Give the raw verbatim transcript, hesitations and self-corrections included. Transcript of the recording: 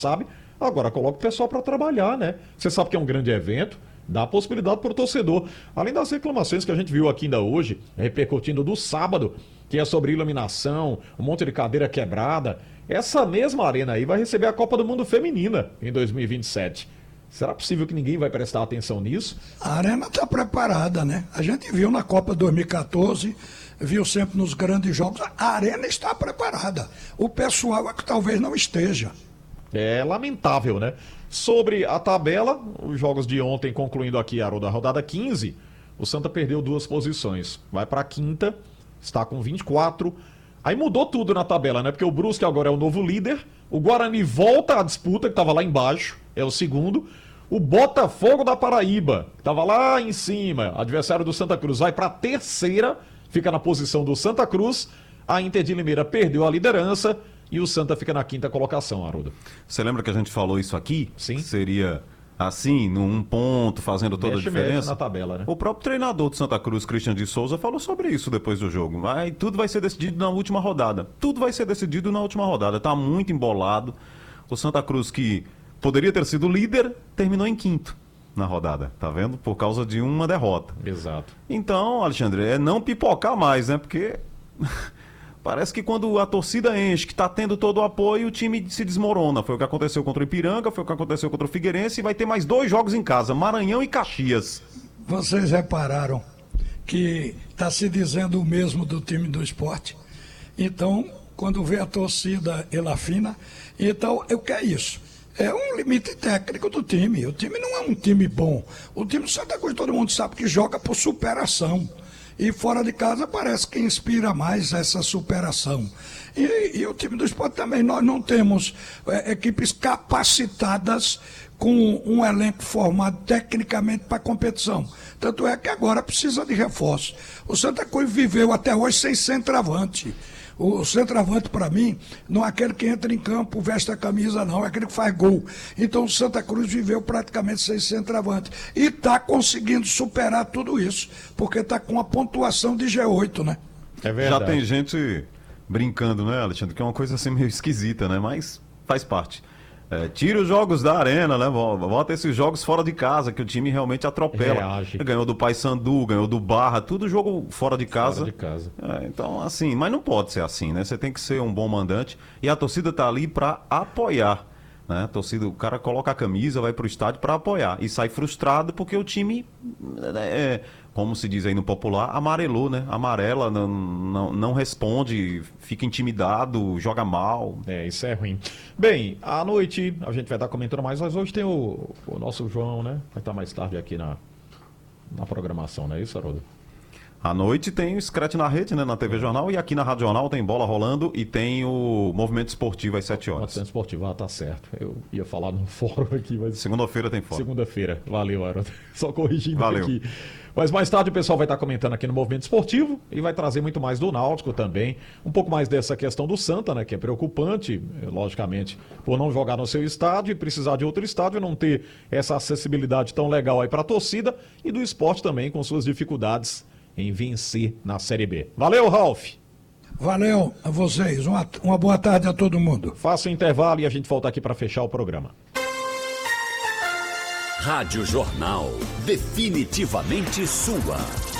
sabe, agora coloca o pessoal para trabalhar, né? Você sabe que é um grande evento, dá a possibilidade para o torcedor. Além das reclamações que a gente viu aqui ainda hoje, repercutindo do sábado, que é sobre iluminação, um monte de cadeira quebrada. Essa mesma arena aí vai receber a Copa do Mundo Feminina em dois mil e vinte e sete. Será possível que ninguém vai prestar atenção nisso? A arena está preparada, né? A gente viu na Copa dois mil e quatorze, viu sempre nos grandes jogos, a arena está preparada. O pessoal é que talvez não esteja. É lamentável, né? Sobre a tabela, os jogos de ontem, concluindo aqui a rodada quinze, o Santa perdeu duas posições. Vai para a quinta, está com vinte e quatro. Aí mudou tudo na tabela, né? Porque o Brusque agora é o novo líder, o Guarani volta à disputa, que estava lá embaixo, é o segundo. O Botafogo da Paraíba, que estava lá em cima, adversário do Santa Cruz, vai para a terceira, fica na posição do Santa Cruz. A Inter de Limeira perdeu a liderança e o Santa fica na quinta colocação, Haroldo. Você lembra que a gente falou isso aqui? Sim. Seria assim, num ponto, fazendo toda mexe, a diferença. Mexe na tabela, né? O próprio treinador do Santa Cruz, Christian de Souza, falou sobre isso depois do jogo. Vai, tudo vai ser decidido na última rodada. Tudo vai ser decidido na última rodada. Tá muito embolado. O Santa Cruz, que poderia ter sido líder, terminou em quinto na rodada, tá vendo? Por causa de uma derrota. Exato. Então, Alexandre, é não pipocar mais, né? Porque parece que quando a torcida enche, que tá tendo todo o apoio, o time se desmorona. Foi o que aconteceu contra o Ipiranga, foi o que aconteceu contra o Figueirense e vai ter mais dois jogos em casa, Maranhão e Caxias. Vocês repararam que está se dizendo o mesmo do time do Sport? Então, quando vê a torcida elafina, então, o que é isso? É um limite técnico do time. O time não é um time bom. O time do Santa Cruz, todo mundo sabe que joga por superação. E fora de casa parece que inspira mais essa superação. E, e o time do Sport também, nós não temos é, equipes capacitadas com um elenco formado tecnicamente para a competição. Tanto é que agora precisa de reforço. O Santa Cruz viveu até hoje sem centroavante. O centroavante, para mim, não é aquele que entra em campo, veste a camisa, não, é aquele que faz gol. Então o Santa Cruz viveu praticamente sem centroavante. E está conseguindo superar tudo isso, porque está com a pontuação de G oito, né? É verdade. Já tem gente brincando, né, Alexandre? Que é uma coisa assim meio esquisita, né? Mas faz parte. É, tira os jogos da arena, né? Bota esses jogos fora de casa, que o time realmente atropela. Reage. Ganhou do Paysandu, ganhou do Barra, tudo jogo fora de casa. Fora de casa. É, então, assim, mas não pode ser assim, né? Você tem que ser um bom mandante e a torcida tá ali para apoiar, né? A torcida, o cara coloca a camisa, vai pro estádio para apoiar e sai frustrado porque o time, é, como se diz aí no popular, amarelou, né? Amarela, não, não, não responde, fica intimidado, joga mal. É, isso é ruim. Bem, à noite a gente vai estar comentando mais, mas hoje tem o, o nosso João, né? Vai estar mais tarde aqui na, na programação, não é isso, Haroldo? À noite tem o Scratch na Rede, né, na T V Jornal, e aqui na Rádio Jornal tem bola rolando e tem o Movimento Esportivo às sete horas. Movimento Esportivo, ah, tá certo. Eu ia falar no fórum aqui, mas... Segunda-feira tem fórum. Segunda-feira. Valeu, Haroldo. Só corrigindo Valeu. aqui. Mas mais tarde o pessoal vai estar comentando aqui no Movimento Esportivo e vai trazer muito mais do Náutico também. Um pouco mais dessa questão do Santa, né, que é preocupante, logicamente, por não jogar no seu estádio e precisar de outro estádio, não ter essa acessibilidade tão legal aí para a torcida, e do esporte também com suas dificuldades em vencer na Série B. Valeu, Ralf! Valeu a vocês. Uma, uma boa tarde a todo mundo. Faça o intervalo e a gente volta aqui para fechar o programa. Rádio Jornal, definitivamente sua.